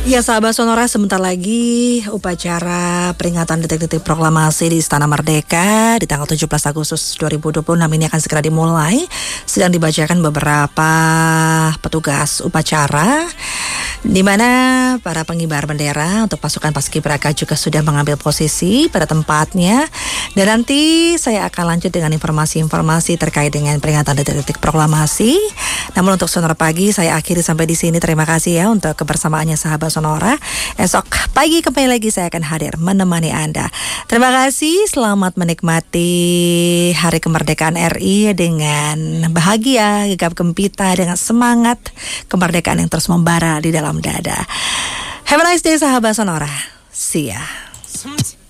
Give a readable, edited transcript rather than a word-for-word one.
Ya sahabat Sonora, sebentar lagi upacara peringatan detik-detik proklamasi di Istana Merdeka di tanggal 17 Agustus 2026 ini akan segera dimulai. Sedang dibacakan beberapa petugas upacara, di mana para pengibar bendera untuk pasukan Paskibraka juga sudah mengambil posisi pada tempatnya. Dan nanti saya akan lanjut dengan informasi-informasi terkait dengan peringatan detik-detik proklamasi. Namun untuk Sonora Pagi saya akhiri sampai di sini. Terima kasih ya untuk kebersamaannya sahabat Sonora. Esok pagi kembali lagi saya akan hadir menemani Anda. Terima kasih, selamat menikmati Hari Kemerdekaan RI dengan bahagia, gegap gempita, dengan semangat kemerdekaan yang terus membara di dalam dada. Have a nice day sahabat Sonora. See ya.